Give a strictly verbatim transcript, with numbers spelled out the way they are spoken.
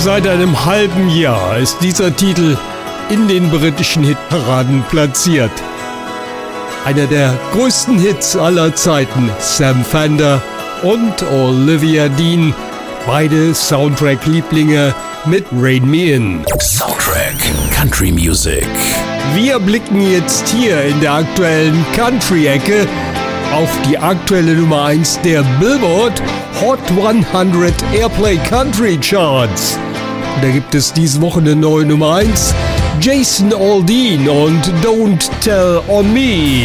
Seit einem halben Jahr ist dieser Titel in den britischen Hitparaden platziert. Einer der größten Hits aller Zeiten, Sam Fender und Olivia Dean, beide Soundtrack-Lieblinge mit Rain Me In. Soundtrack Country Music. Wir blicken jetzt hier in der aktuellen Country-Ecke auf die aktuelle Nummer eins der Billboard Hot hundert Airplay Country Charts. Da gibt es diese Woche eine neue Nummer eins, Jason Aldean und Don't Tell on Me.